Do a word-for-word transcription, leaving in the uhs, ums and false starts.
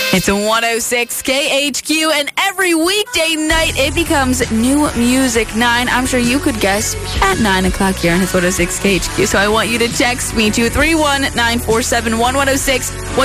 It's a one oh six K H Q, and every weekday night it becomes New Music nine. I'm sure you could guess at nine o'clock here on Hits one oh six K H Q. So I want you to text me, two three one, nine four seven, one one oh six.